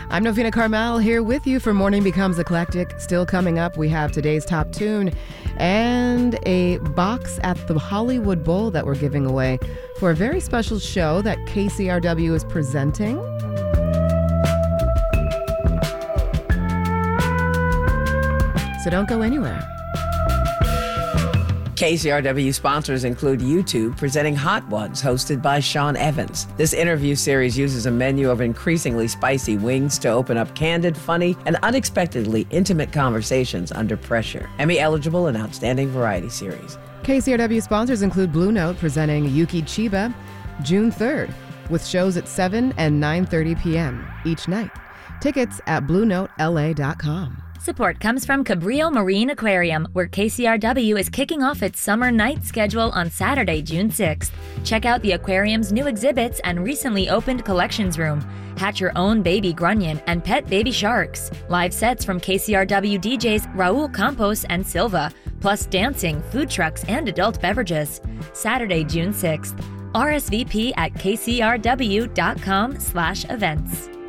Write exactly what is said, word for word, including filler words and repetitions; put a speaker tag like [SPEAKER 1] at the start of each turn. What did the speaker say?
[SPEAKER 1] I'm Novina Carmel here with you for Morning Becomes Eclectic. Still coming up, we have today's top tune and a box at the Hollywood Bowl that we're giving away for a very special show that K C R W is presenting. So don't go anywhere.
[SPEAKER 2] K C R W sponsors include YouTube presenting Hot Ones, hosted by Sean Evans. This interview series uses a menu of increasingly spicy wings to open up candid, funny, and unexpectedly intimate conversations under pressure. Emmy-eligible and outstanding variety series.
[SPEAKER 1] K C R W sponsors include Blue Note presenting Yuki Chiba June third with shows at seven and nine thirty p.m. each night. Tickets at blue note l a dot com.
[SPEAKER 3] Support comes from Cabrillo Marine Aquarium, where K C R W is kicking off its summer night schedule on Saturday, June sixth. Check out the aquarium's new exhibits and recently opened collections room. Hatch your own baby grunion and pet baby sharks. Live sets from K C R W D Js Raul Campos and Silva, plus dancing, food trucks, and adult beverages. Saturday, June sixth. R S V P at k c r w dot com slash events.